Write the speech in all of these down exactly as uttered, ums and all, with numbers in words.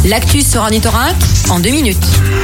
L'actu sur Ornithorynque en deux minutes.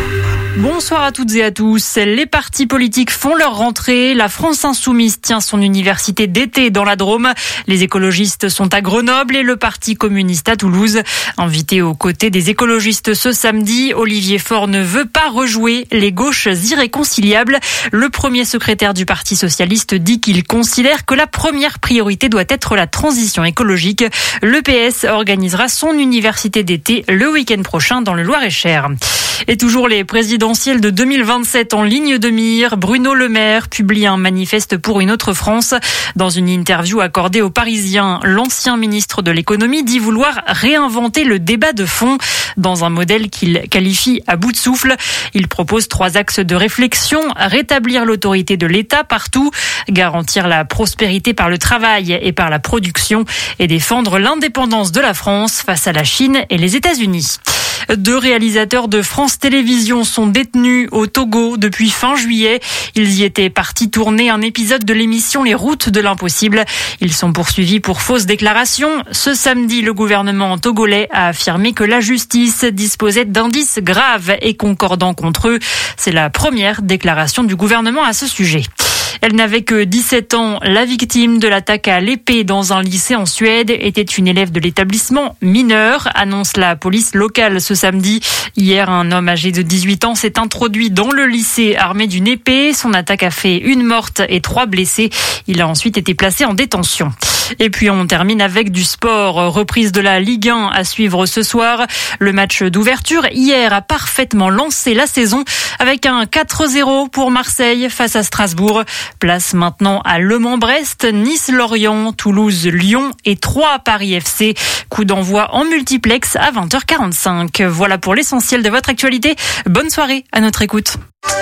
Bonsoir à toutes et à tous. Les partis politiques font leur rentrée. La France Insoumise tient son université d'été dans la Drôme. Les écologistes sont à Grenoble et le Parti communiste à Toulouse. Invité aux côtés des écologistes ce samedi, Olivier Faure ne veut pas rejouer les gauches irréconciliables. Le premier secrétaire du Parti socialiste dit qu'il considère que la première priorité doit être la transition écologique. Le P S organisera son université d'été le week-end prochain dans le Loir-et-Cher. Et toujours les présidentielles de deux mille vingt-sept en ligne de mire, Bruno Le Maire publie un manifeste pour une autre France. Dans une interview accordée aux Parisiens, l'ancien ministre de l'économie dit vouloir réinventer le débat de fond dans un modèle qu'il qualifie à bout de souffle. Il propose trois axes de réflexion: rétablir l'autorité de l'État partout, garantir la prospérité par le travail et par la production et défendre l'indépendance de la France face à la Chine et les États-Unis. Deux réalisateurs de France Télévisions sont détenus au Togo depuis fin juillet. Ils y étaient partis tourner un épisode de l'émission Les Routes de l'Impossible. Ils sont poursuivis pour fausses déclarations. Ce samedi, le gouvernement togolais a affirmé que la justice disposait d'indices graves et concordants contre eux. C'est la première déclaration du gouvernement à ce sujet. Elle n'avait que dix-sept ans. La victime de l'attaque à l'épée dans un lycée en Suède était une élève de l'établissement mineure, annonce la police locale ce samedi. Hier, un homme âgé de dix-huit ans s'est introduit dans le lycée armé d'une épée. Son attaque a fait une morte et trois blessés. Il a ensuite été placé en détention. Et puis on termine avec du sport. Reprise de la Ligue un à suivre ce soir. Le match d'ouverture hier a parfaitement lancé la saison avec un quatre zéro pour Marseille face à Strasbourg. Place maintenant à Le Mans-Brest, Nice-Lorient, Toulouse-Lyon et Troyes Paris F C. Coup d'envoi en multiplex à vingt heures quarante-cinq. Voilà pour l'essentiel de votre actualité. Bonne soirée à notre écoute.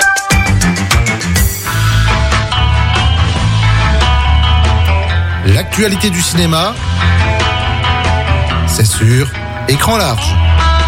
L'actualité du cinéma, c'est sur Écran Large.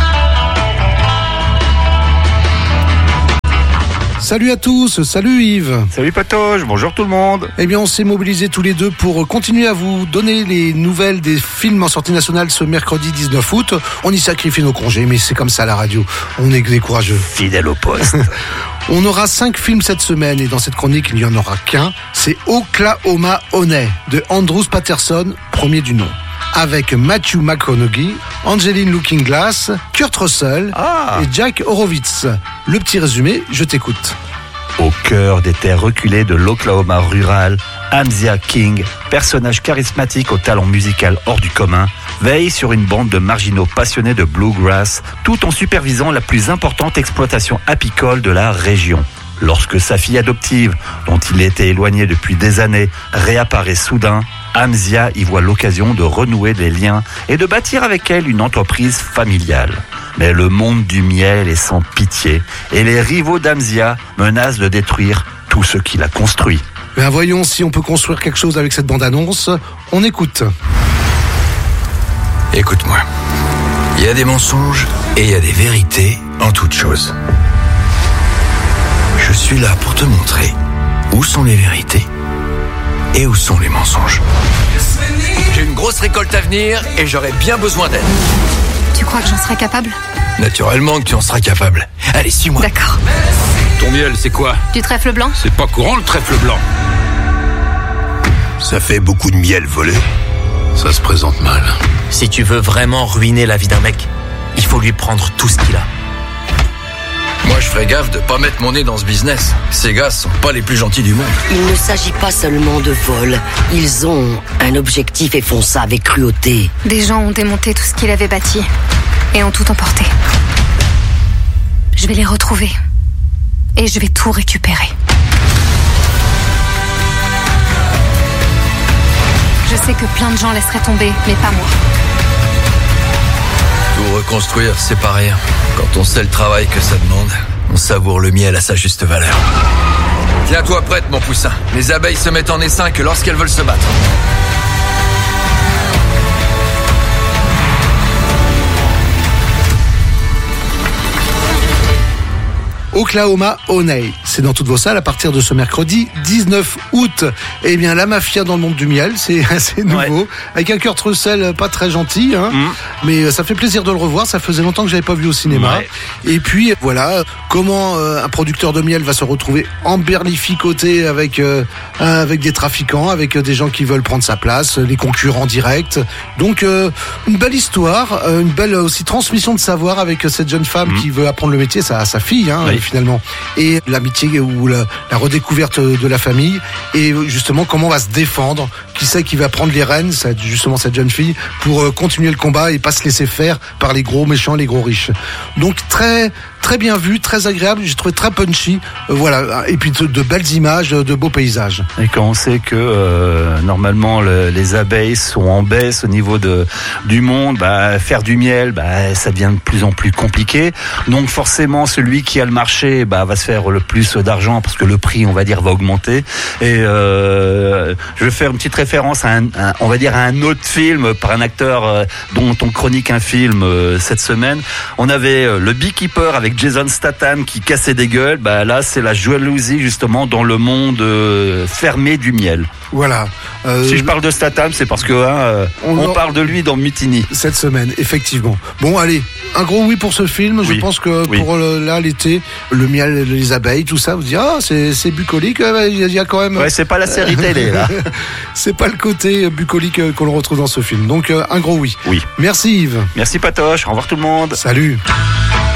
Salut à tous, salut Yves. Salut Patoche, bonjour tout le monde. Eh bien on s'est mobilisés tous les deux pour continuer à vous donner les nouvelles des films en sortie nationale ce mercredi dix-neuf août. On y sacrifie nos congés, mais c'est comme ça la radio, on est des courageux. Fidèle au poste. On aura cinq films cette semaine et dans cette chronique, il n'y en aura qu'un. C'est Oklahoma Honey de Andrew Patterson, premier du nom. Avec Matthew McConaughey, Angeline Looking Glass, Kurt Russell ah. et Jack Horowitz. Le petit résumé, je t'écoute. Au cœur des terres reculées de l'Oklahoma rural, Amzia King, personnage charismatique au talent musical hors du commun, veille sur une bande de marginaux passionnés de bluegrass, tout en supervisant la plus importante exploitation apicole de la région. Lorsque sa fille adoptive, dont il était éloigné depuis des années, réapparaît soudain, Amzia y voit l'occasion de renouer des liens et de bâtir avec elle une entreprise familiale. Mais le monde du miel est sans pitié et les rivaux d'Amzia menacent de détruire tout ce qu'il a construit. Ben voyons si on peut construire quelque chose avec cette bande-annonce. On écoute. Écoute-moi. Il y a des mensonges et il y a des vérités en toute chose. Je suis là pour te montrer où sont les vérités et où sont les mensonges. J'ai une grosse récolte à venir et j'aurai bien besoin d'aide. Tu crois que j'en serai capable ? Naturellement que tu en seras capable. Allez, suis-moi. D'accord. Ton miel, c'est quoi ? Du trèfle blanc ? C'est pas courant le trèfle blanc. Ça fait beaucoup de miel volé. Ça se présente mal. Si tu veux vraiment ruiner la vie d'un mec, il faut lui prendre tout ce qu'il a. Moi, je ferais gaffe de pas mettre mon nez dans ce business. Ces gars sont pas les plus gentils du monde. Il ne s'agit pas seulement de vol. Ils ont un objectif et font ça avec cruauté. Des gens ont démonté tout ce qu'il avait bâti et ont tout emporté. Je vais les retrouver et je vais tout récupérer. Je sais que plein de gens laisseraient tomber, mais pas moi. Tout reconstruire, c'est pas rien. Quand on sait le travail que ça demande, on savoure le miel à sa juste valeur. Tiens-toi prête, mon poussin. Les abeilles se mettent en essaim que lorsqu'elles veulent se battre. Oklahoma Honey. C'est dans toutes vos salles à partir de ce mercredi dix-neuf août. Eh bien, la mafia dans le monde du miel, c'est assez nouveau. Ouais. Avec un Kurt Russell pas très gentil, hein. Mmh. Mais ça fait plaisir de le revoir. Ça faisait longtemps que j'avais pas vu au cinéma. Ouais. Et puis, voilà, comment euh, un producteur de miel va se retrouver emberlificoté avec, euh, avec des trafiquants, avec euh, des gens qui veulent prendre sa place, les concurrents directs. Donc, euh, une belle histoire, euh, une belle aussi transmission de savoir avec euh, cette jeune femme mmh. qui veut apprendre le métier, ça, sa fille, hein, oui. finalement. Et l'amitié ou la, la redécouverte de la famille. Et justement, comment on va se défendre. Qui sait qui va prendre les rênes, c'est justement cette jeune fille, pour euh, continuer le combat et pas se laisser faire par les gros méchants, les gros riches. Donc, très... très bien vu, très agréable, j'ai trouvé très punchy, euh, voilà, et puis de, de belles images, de beaux paysages. Et quand on sait que euh, normalement le, les abeilles sont en baisse au niveau de du monde, bah, faire du miel, bah, ça devient de plus en plus compliqué. Donc forcément, celui qui a le marché, bah, va se faire le plus d'argent parce que le prix, on va dire, va augmenter. Et euh, je vais faire une petite référence à un, un, on va dire, à un autre film par un acteur euh, dont on chronique un film euh, cette semaine. On avait euh, le Beekeeper avec Jason Statham qui cassait des gueules. Bah là, c'est la jalousie justement dans le monde euh, fermé du miel. Voilà. Euh, si je parle de Statham, c'est parce que hein, on, on parle de lui dans Mutiny cette semaine, effectivement. Bon, allez, un gros oui pour ce film. Oui. Je pense que oui. pour le, là l'été, le miel, les abeilles, tout ça, vous dites ah c'est c'est bucolique. Il y a quand même. Ouais, c'est pas la série télé là. C'est pas le côté bucolique qu'on le retrouve dans ce film. Donc un gros oui. Oui. Merci Yves. Merci Patoche. Au revoir tout le monde. Salut.